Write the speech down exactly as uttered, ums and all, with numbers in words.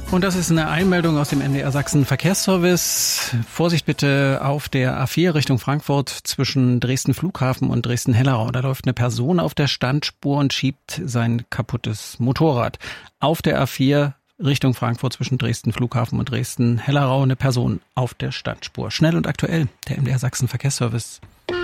Und das ist eine Einmeldung aus dem M D R Sachsen Verkehrsservice. Vorsicht bitte auf der A vier Richtung Frankfurt zwischen Dresden Flughafen und Dresden Hellerau. Da läuft eine Person auf der Standspur und schiebt sein kaputtes Motorrad. Auf der A vier Richtung Frankfurt zwischen Dresden Flughafen und Dresden Hellerau eine Person auf der Standspur. Schnell und aktuell, der M D R Sachsen Verkehrsservice.